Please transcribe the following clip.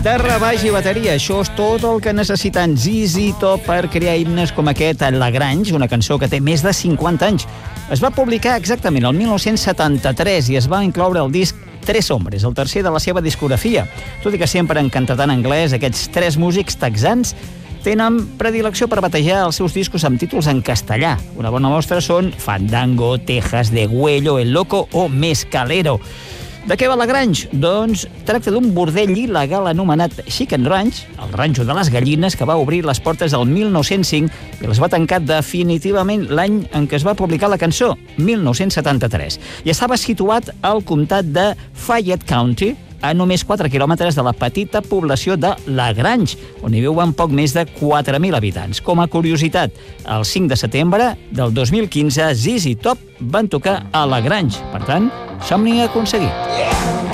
Guitarra, baix i bateria, això és tot el que necessiten ZZ Top per crear himnes com aquest Lagrange, una cançó que té més de 50 anys. Es va publicar exactament el 1973 i es va incloure al disc Tres Hombres, el tercer de la seva discografia. Tot i que sempre han cantat en anglès, aquests tres músics texans tenen predilecció per batejar els seus discos amb títols en castellà. Una bona mostra són Fandango, Tejas, Degüello, El Loco o Mescalero. De què va Lagrange? Doncs tracta d'un bordell il·legal anomenat Chicken Ranch, el ranxo de les gallines, que va obrir les portes el 1905 i les va tancar definitivament l'any en què es va publicar la cançó, 1973. I estava situat al comtat de Fayette County, a només 4 quilòmetres de la petita població de Lagrange, on hi viuen poc més de 4.000 habitants. Com a curiositat, el 5 de setembre del 2015, ZZ Top van tocar a Lagrange. Per tant, somni aconseguit.